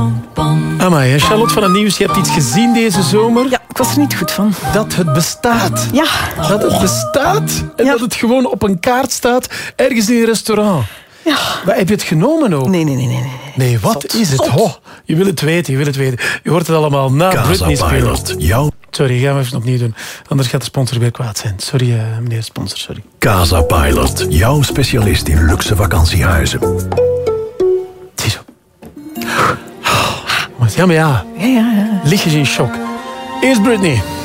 Amai, Charlotte van het Nieuws, je hebt iets gezien deze zomer? Ja, ik was er niet goed van. Dat het bestaat. Ja. Dat het bestaat en dat het gewoon op een kaart staat ergens in een restaurant. Ja. Maar heb je het genomen ook? Nee. Nee, wat is het? Oh, je wil het weten. Je hoort het allemaal na Britney spelen. Sorry, gaan we even opnieuw doen. Anders gaat de sponsor weer kwaad zijn. Sorry, meneer sponsor, sorry. Casa Pilot, jouw specialist in luxe vakantiehuizen. Ziezo. Ja, maar ja. Ja. Lichtjes in shock. Eerst Britney.